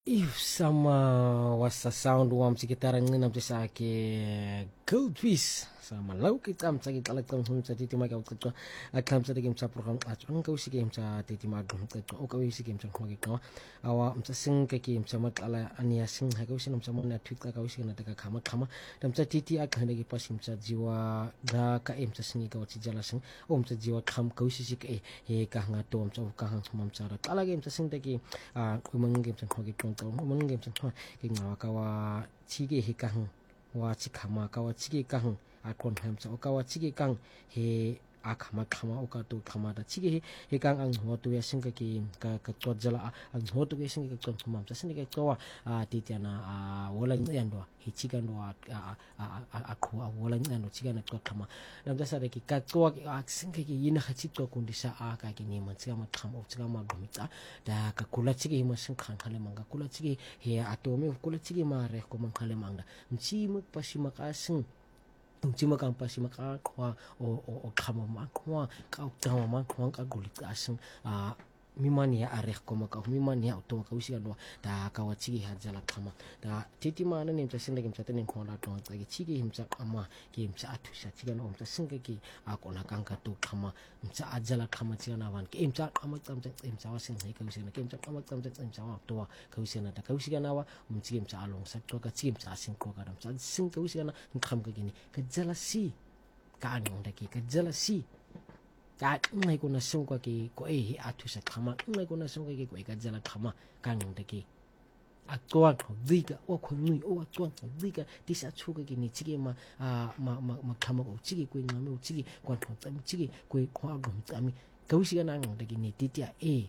If sama wasa sound wa msikitaran ngina mtisa ke gold fish sama lau kita msaki talak tam msa titi ma ka utqa akam sa digim sa program atun ka usike msa titi ma gum tqa o ka usike msa khma ke awa msa sing ke ki msa makala ania sing ha ka usina msa mona tweet ka usike na taka khama khama msa titi akhande ke pas msa jiwa ga ka msa singi ka uti jala sing o msa jiwa kham ka usike he ka nga to msa ka hang msa ra kala ke msa sing te ki kumang ke msa khma ke kumang ke msa ke ngawa ka wa chige he ka wa chikama ka wa chige ka akon hamsa okawa chige kang he akhama khama oka to khama da chige he kang ang hotu ya singa ki ka tot jala ang hotu ke singa ka tot mam sa singa ka wa titiana wala yando he chiga no akhu wala yando chiga na tot khama dam sa de ki ka to singa ki yina khachi to kundisa ka ki ni man chiga ma khama chiga ma gumita da ka kula chige ma sing khang khale manga kula chige he atome kula chige ma re ko mang khale manga mchi mak pasima ka sing Cima kang pasi maka kwa o kama makwa ka utama makwa ka gulit asing mimani ya areh ko maka mimani ya auto ka usia no da ka wachi hajala kama da titi mana nim tasin lagi msa tenen ko la tong lagi chigi himsa ama ki himsa atusha chiga no msa singa ki ako na kangka to kama msa ajala kama chiga na wan ki himsa kama tamta himsa wasin hai ka usia na ki himsa kama tamta himsa wa to ka usia na da ka usia na wa mchi himsa along sa to ka chi himsa asin ko ka msa sing ka usia na kham ka gini ka jealousy ka anong daki ka jealousy ka ngai ko na sung ko ki ko he atu sa khama ngai ko na sung ki ko ka jala khama ka ngong de ki atwa ko diga o ko nui o atwa ko diga tisa chuka ki ni chige ma khama ko chige ko ngame o chige ko tam chige ko ko agum tami ka usi na ngong de ki ni titia